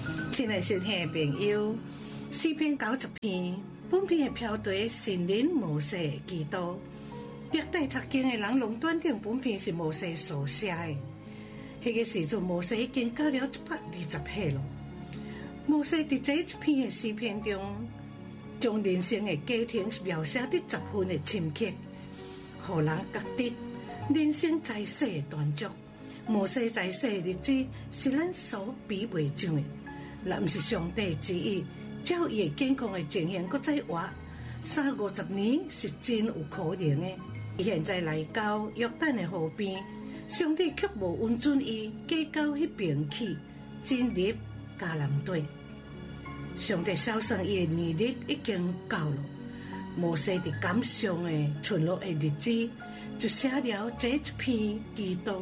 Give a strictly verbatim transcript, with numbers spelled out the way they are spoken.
亲爱收听的朋友，四篇九十篇，本篇的标题神人摩西基督。历代读经的人拢断定本篇是摩西所写的。迄个时阵，摩西已经到了一百二十岁了。摩西伫这一篇的诗篇中，将人生的家庭描写得十分的深刻，互人觉得人生在世的断足。摩西在世的日子是咱所比袂上的，若毋是上帝之意，照伊的健康的情形，搁再活三五十年是真有可能的。伊现在来到约旦的河边，上帝却无允准伊嫁到迄边去，进入迦南地。上帝晓算伊的年日已经到了，摩西伫感伤的存落的日子，就写了这一篇基督